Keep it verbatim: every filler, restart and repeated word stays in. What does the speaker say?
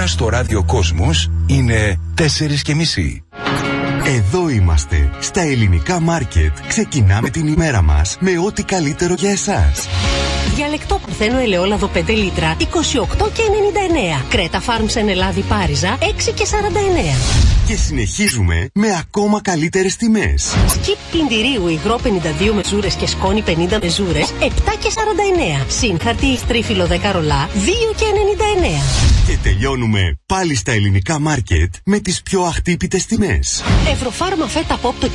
ώρα στο ράδιο Κόσμος είναι τέσσερις και μισή. Εδώ είμαστε, στα ελληνικά μάρκετ. Ξεκινάμε την ημέρα μας με ό,τι καλύτερο για εσάς. Διαλεκτό παρθένο ελαιόλαδο πέντε λίτρα, είκοσι οκτώ και ενενήντα εννέα. Κρέτα Farms εν Ελλάδη Πάριζα, έξι και σαράντα εννέα. Και συνεχίζουμε με ακόμα καλύτερες τιμές. Σκιπ πλυντηρίου υγρό πενήντα δύο μεζούρες και σκόνη πενήντα μεζούρες, επτά και σαράντα εννέα. Συν χαρτί τρίφυλλο δέκα ρολά, δύο και ενενήντα εννέα. Και τελειώνουμε πάλι στα ελληνικά μάρκετ με τις πιο αχτύπητες τιμές. Ευρωφάρμα φέτα pop το